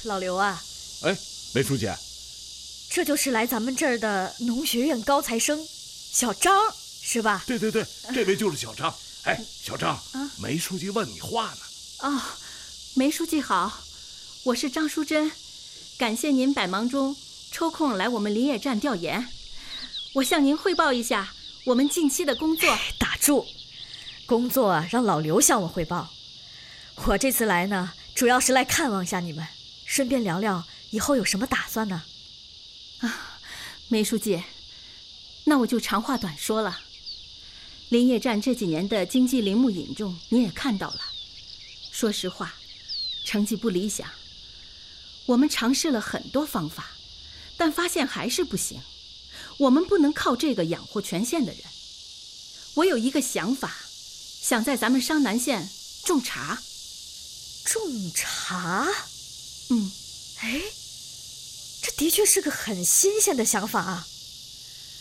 老刘啊， 哎，梅书记， 这就是来咱们这儿的农学院高材生小张，是吧？ 对，这位就是小张。哎，小张，梅书记问你话呢。 哦，梅书记好，我是张淑珍，感谢您百忙中抽空来我们林业站调研。我向您汇报一下我们近期的工作。 打住，工作让老刘向我汇报。我这次来呢，主要是来看望一下你们，顺便聊聊以后有什么打算呢？ 梅书记，那我就长话短说了。林业站这几年的经济林木引种你也看到了，说实话，成绩不理想。我们尝试了很多方法，但发现还是不行。我们不能靠这个养活全县的人。我有一个想法，想在咱们商南县种茶。 种茶？ 嗯， 哎，这的确是个很新鲜的想法啊。